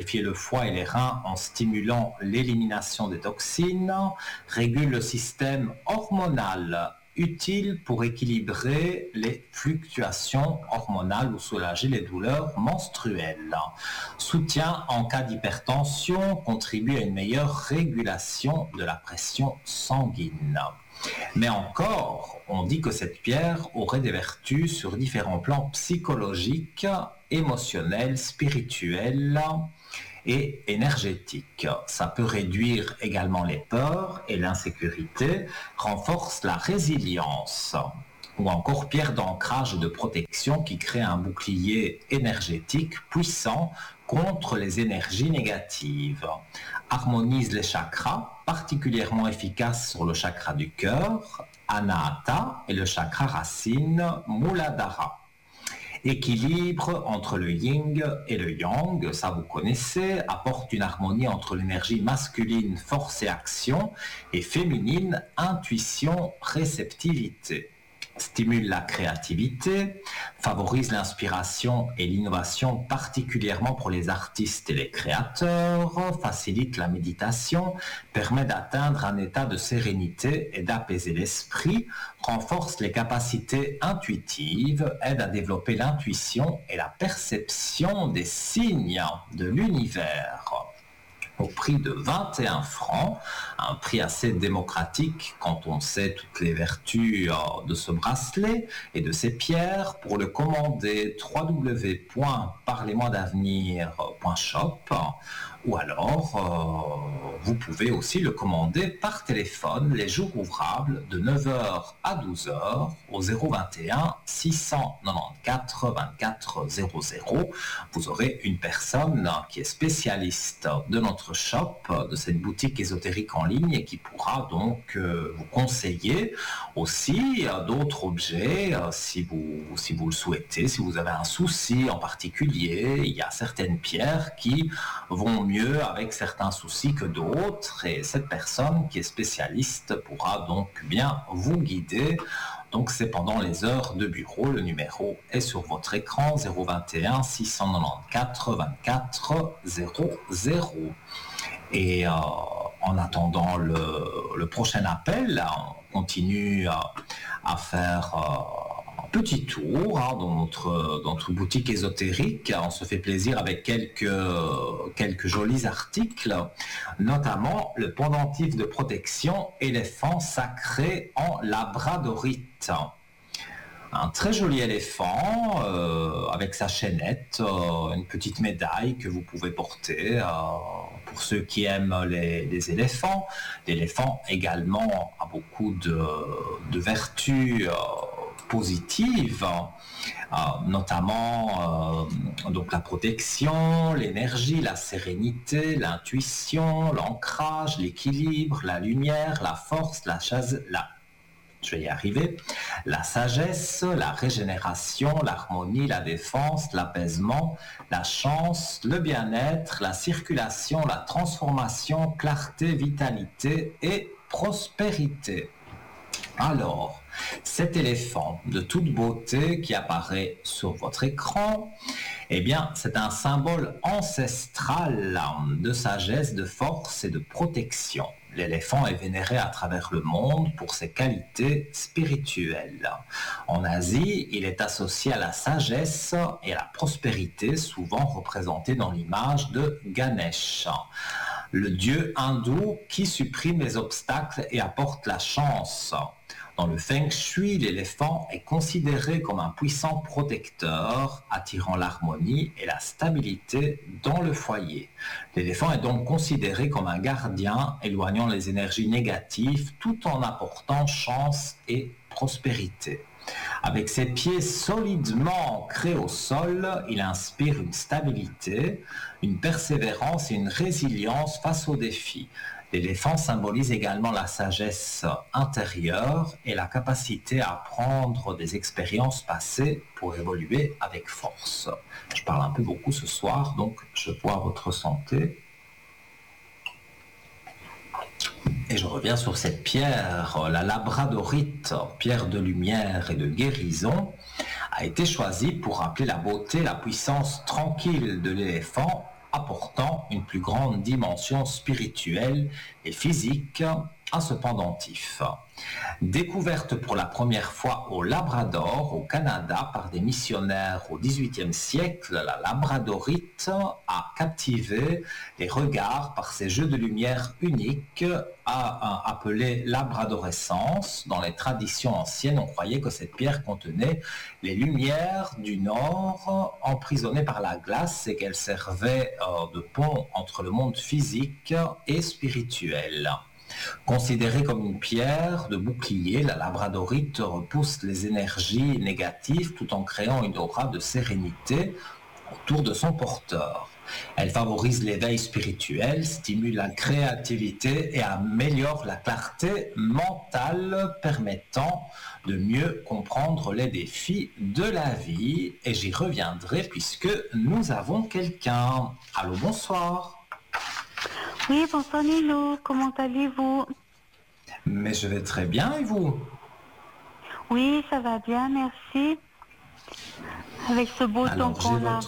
purifier le foie et les reins en stimulant l'élimination des toxines, régule le système hormonal, utile pour équilibrer les fluctuations hormonales ou soulager les douleurs menstruelles. Soutien en cas d'hypertension, contribue à une meilleure régulation de la pression sanguine. Mais encore, on dit que cette pierre aurait des vertus sur différents plans psychologiques, émotionnels, spirituels et énergétiques. Ça peut réduire également les peurs et l'insécurité, renforce la résilience. Ou encore pierre d'ancrage et de protection qui crée un bouclier énergétique puissant contre les énergies négatives. Harmonise les chakras, particulièrement efficace sur le chakra du cœur, Anahata, et le chakra racine, Muladhara. Équilibre entre le yin et le yang, ça vous connaissez, apporte une harmonie entre l'énergie masculine, force et action, et féminine, intuition, réceptivité. Stimule la créativité, favorise l'inspiration et l'innovation particulièrement pour les artistes et les créateurs, facilite la méditation, permet d'atteindre un état de sérénité et d'apaiser l'esprit, renforce les capacités intuitives, aide à développer l'intuition et la perception des signes de l'univers. Au prix de 21 francs, un prix assez démocratique quand on sait toutes les vertus de ce bracelet et de ces pierres. Pour le commander, www.parlez-moi-d'avenir.shop ou alors vous pouvez aussi le commander par téléphone les jours ouvrables de 9h à 12h au 021 694 24 00. Vous aurez une personne qui est spécialiste de notre shop, de cette boutique ésotérique en ligne et qui pourra donc vous conseiller aussi d'autres objets si vous le souhaitez, si vous avez un souci en particulier. Il y a certaines pierres qui vont mieux avec certains soucis que d'autres et cette personne qui est spécialiste pourra donc bien vous guider. Donc c'est pendant les heures de bureau, le numéro est sur votre écran, 021 694 24 00. Et en attendant le prochain appel, on continue à faire un petit tour dans notre boutique ésotérique. On se fait plaisir avec quelques jolis articles, notamment le pendentif de protection éléphant sacré en labradorite. Un très joli éléphant avec sa chaînette, une petite médaille que vous pouvez porter pour ceux qui aiment les éléphants. L'éléphant également a beaucoup de vertus positives, notamment donc la protection, l'énergie, la sérénité, l'intuition, l'ancrage, l'équilibre, la lumière, la force, je vais y arriver, la sagesse, la régénération, l'harmonie, la défense, l'apaisement, la chance, le bien-être, la circulation, la transformation, clarté, vitalité et prospérité. Alors, cet éléphant de toute beauté qui apparaît sur votre écran, eh bien, c'est un symbole ancestral de sagesse, de force et de protection. L'éléphant est vénéré à travers le monde pour ses qualités spirituelles. En Asie, il est associé à la sagesse et à la prospérité, souvent représenté dans l'image de Ganesh, le dieu hindou qui supprime les obstacles et apporte la chance. Dans le Feng Shui, l'éléphant est considéré comme un puissant protecteur, attirant l'harmonie et la stabilité dans le foyer. L'éléphant est donc considéré comme un gardien, éloignant les énergies négatives tout en apportant chance et prospérité. Avec ses pieds solidement ancrés au sol, il inspire une stabilité, une persévérance et une résilience face aux défis. L'éléphant symbolise également la sagesse intérieure et la capacité à apprendre des expériences passées pour évoluer avec force. Je parle un peu beaucoup ce soir, donc je vois votre santé. Et je reviens sur cette pierre, la labradorite, pierre de lumière et de guérison, a été choisie pour rappeler la beauté, la puissance tranquille de l'éléphant apportant une plus grande dimension spirituelle et physique à ce pendentif. Découverte pour la première fois au Labrador, au Canada, par des missionnaires au XVIIIe siècle, la labradorite a captivé les regards par ses jeux de lumière uniques, appelés labradorescence. Dans les traditions anciennes, on croyait que cette pierre contenait les lumières du Nord emprisonnées par la glace et qu'elle servait de pont entre le monde physique et spirituel. Considérée comme une pierre de bouclier, la labradorite repousse les énergies négatives tout en créant une aura de sérénité autour de son porteur. Elle favorise l'éveil spirituel, stimule la créativité et améliore la clarté mentale, permettant de mieux comprendre les défis de la vie. Et j'y reviendrai puisque nous avons quelqu'un. Allô, bonsoir. Oui, bonsoir Nino, comment allez-vous? Mais je vais très bien, et vous? Oui, ça va bien, merci. Avec ce beau temps qu'on a.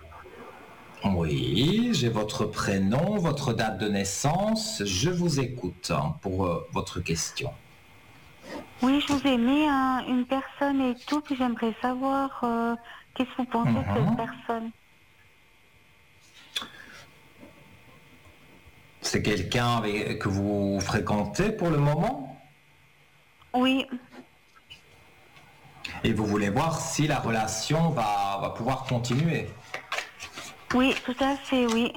Oui, j'ai votre prénom, votre date de naissance. Je vous écoute pour votre question. Oui, je vous ai mis une personne et tout, puis j'aimerais savoir qu'est-ce que vous pensez de cette personne. C'est quelqu'un que vous fréquentez pour le moment? Oui. Et vous voulez voir si la relation va pouvoir continuer? Oui, tout à fait, oui.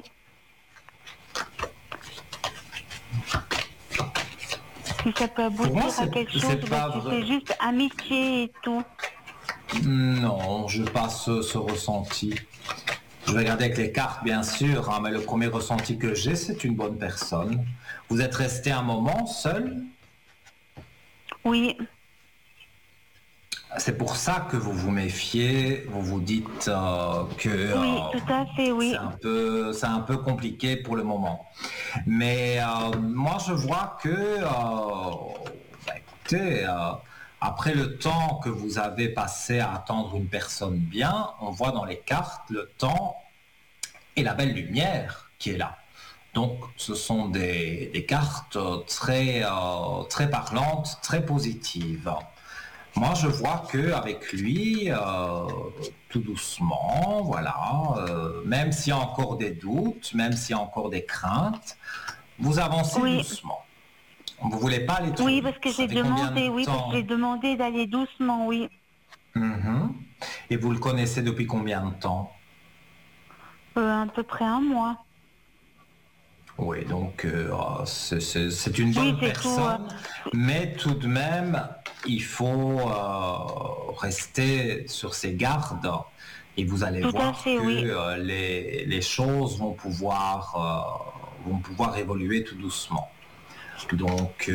Si ça peut aboutir à quelque chose, c'est juste amitié et tout. Non, je passe ce ressenti. Je vais regarder avec les cartes, bien sûr, mais le premier ressenti que j'ai, c'est une bonne personne. Vous êtes resté un moment seul? Oui. C'est pour ça que vous vous méfiez, vous vous dites que oui, tout à fait, oui. C'est un peu compliqué pour le moment. Mais moi, je vois que, écoutez, après le temps que vous avez passé à attendre une personne bien, on voit dans les cartes le temps et la belle lumière qui est là. Donc, ce sont des cartes très parlantes, très positives. Moi, je vois qu'avec lui, tout doucement, voilà, même s'il y a encore des doutes, même s'il y a encore des craintes, vous avancez doucement. Vous ne voulez pas aller trop vite. Oui, parce que j'ai demandé d'aller doucement, oui. Et vous le connaissez depuis combien de temps? À peu près un mois. Oui, donc c'est une bonne personne, mais tout de même, il faut rester sur ses gardes et vous allez voir que les choses vont pouvoir évoluer tout doucement. Donc,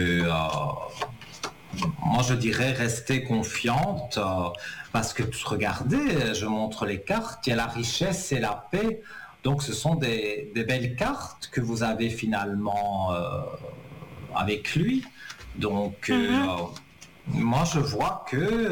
moi je dirais rester confiante parce que regardez, je montre les cartes, il y a la richesse et la paix. Donc ce sont des belles cartes que vous avez finalement avec lui. Donc moi je vois que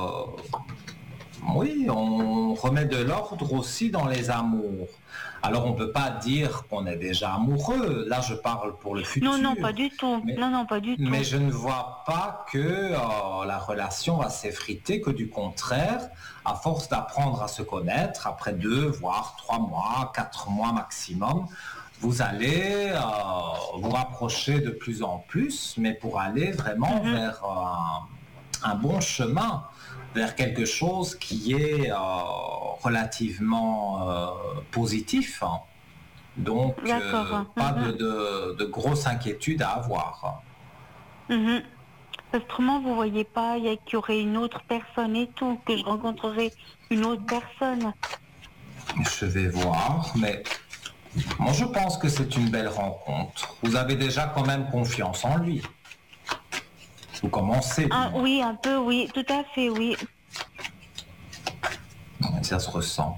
oui, on remet de l'ordre aussi dans les amours. Alors on ne peut pas dire qu'on est déjà amoureux. Là je parle pour le futur. Non, non, pas du tout. Mais je ne vois pas que la relation va s'effriter, que du contraire, à force d'apprendre à se connaître, après 2, voire 3 mois, 4 mois maximum, vous allez vous rapprocher de plus en plus, mais pour aller vraiment vers un bon chemin, vers quelque chose qui est relativement positif. Donc, pas de grosses inquiétudes à avoir. Autrement, vous ne voyez pas qu'il y aurait une autre personne et tout, que je rencontrerai une autre personne. Je vais voir, mais moi je pense que c'est une belle rencontre. Vous avez déjà quand même confiance en lui. Vous commencez. Oui, un peu, oui, tout à fait, oui. Ça se ressent.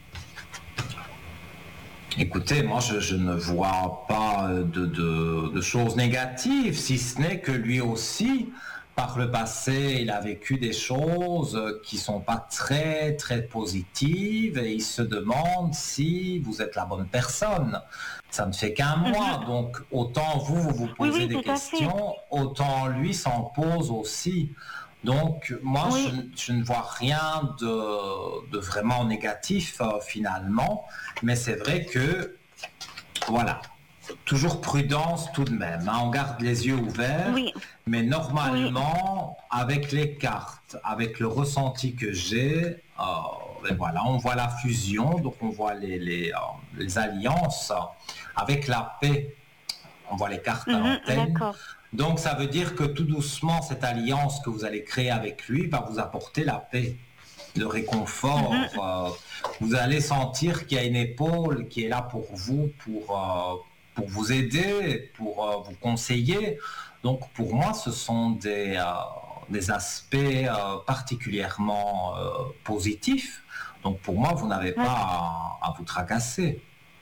Écoutez, moi je ne vois pas de choses négatives, si ce n'est que lui aussi, par le passé, il a vécu des choses qui sont pas très très positives et il se demande si vous êtes la bonne personne. Ça ne fait qu'un mois, donc autant vous posez des questions, autant lui s'en pose aussi. Donc moi, je ne vois rien de vraiment négatif finalement, mais c'est vrai que, voilà. Toujours prudence tout de même, hein. On garde les yeux ouverts, mais normalement, avec les cartes, avec le ressenti que j'ai, ben voilà, on voit la fusion, donc on voit les alliances avec la paix, on voit les cartes à l'antenne. Donc ça veut dire que tout doucement, cette alliance que vous allez créer avec lui va vous apporter la paix, le réconfort. Vous allez sentir qu'il y a une épaule qui est là pour vous, pour vous aider, pour vous conseiller. Donc pour moi, ce sont des aspects particulièrement positifs. Donc pour moi, vous n'avez pas à vous tracasser.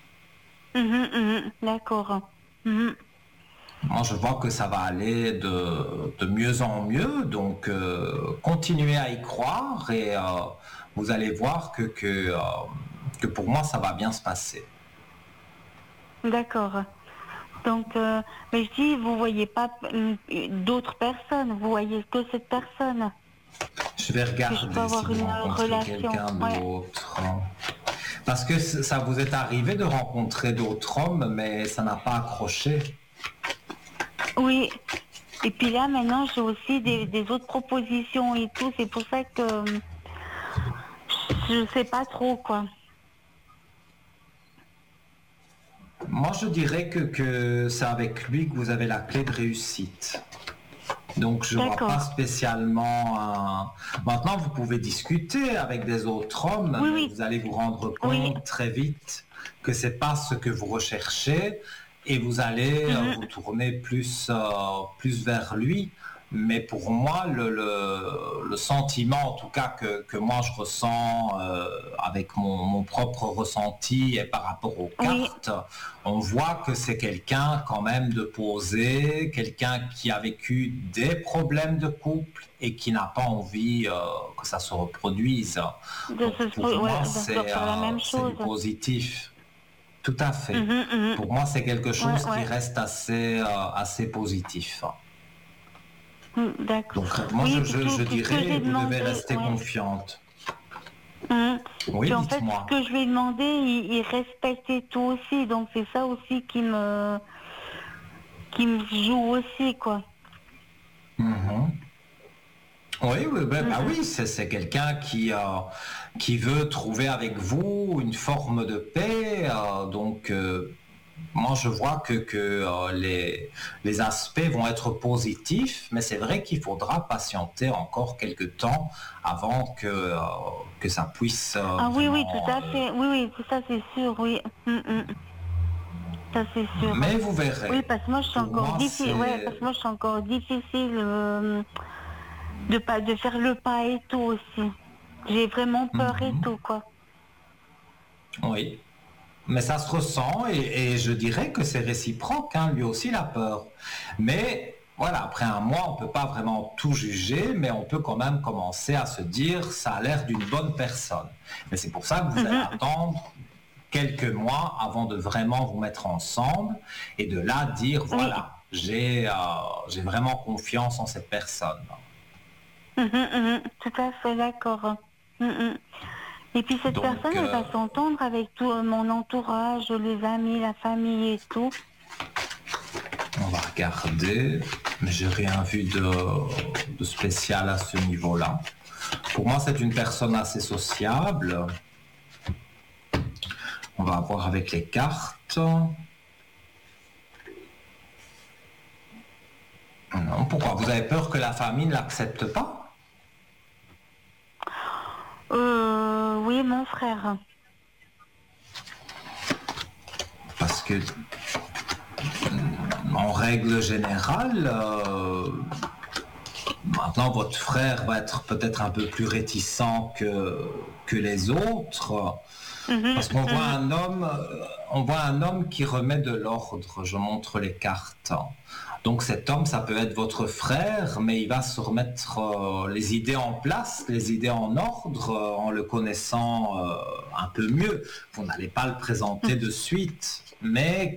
D'accord. Moi, je vois que ça va aller de mieux en mieux. Donc continuez à y croire et vous allez voir que pour moi, ça va bien se passer. D'accord. Donc, mais je dis, vous voyez pas d'autres personnes, vous voyez que cette personne. Je vais regarder si vous rencontrez quelqu'un d'autre. Parce que ça vous est arrivé de rencontrer d'autres hommes, mais ça n'a pas accroché. Oui. Et puis là, maintenant, j'ai aussi des autres propositions et tout. C'est pour ça que je sais pas trop, quoi. Moi, je dirais que c'est avec lui que vous avez la clé de réussite. Donc, je ne vois pas spécialement... Maintenant, vous pouvez discuter avec des autres hommes, mais vous allez vous rendre compte très vite que ce n'est pas ce que vous recherchez et vous allez vous tourner plus vers lui. Mais pour moi, le sentiment, en tout cas, que moi je ressens avec mon propre ressenti et par rapport aux cartes, on voit que c'est quelqu'un quand même de posé, quelqu'un qui a vécu des problèmes de couple et qui n'a pas envie que ça se reproduise. Pour moi, c'est du positif. Tout à fait. Pour moi, c'est quelque chose qui reste assez positif. D'accord. Donc moi je dirais vous devez rester confiante. Oui, puis en fait, ce que je lui ai demandé, il respectait tout aussi, donc c'est ça aussi qui me joue aussi, quoi. Oui, oui, c'est quelqu'un qui veut trouver avec vous une forme de paix, donc moi, je vois que les aspects vont être positifs, mais c'est vrai qu'il faudra patienter encore quelques temps avant que ça puisse... oui, tout à fait. Oui, ça c'est sûr, oui. Ça c'est sûr. Mais vous verrez. Oui, parce que moi, je suis encore difficile. Parce que moi, je suis encore difficile de faire le pas et tout aussi. J'ai vraiment peur et tout, quoi. Oui. Mais ça se ressent et je dirais que c'est réciproque, hein, lui aussi il a peur. Mais voilà, après un mois, on ne peut pas vraiment tout juger, mais on peut quand même commencer à se dire ça a l'air d'une bonne personne. Mais c'est pour ça que vous allez attendre quelques mois avant de vraiment vous mettre ensemble et de là dire voilà, j'ai vraiment confiance en cette personne. Tout à fait, d'accord. Et puis cette personne, elle va s'entendre avec tout mon entourage, les amis, la famille et tout. On va regarder, mais j'ai rien vu de spécial à ce niveau-là. Pour moi, c'est une personne assez sociable. On va voir avec les cartes. Non, pourquoi? Vous avez peur que la famille ne l'accepte pas? Oui, mon frère. Parce que, en règle générale, maintenant votre frère va être peut-être un peu plus réticent que les autres. Parce qu'on voit on voit un homme qui remet de l'ordre. Je montre les cartes. Donc cet homme, ça peut être votre frère, mais il va se remettre les idées en place, les idées en ordre, en le connaissant un peu mieux. Vous n'allez pas le présenter de suite, mais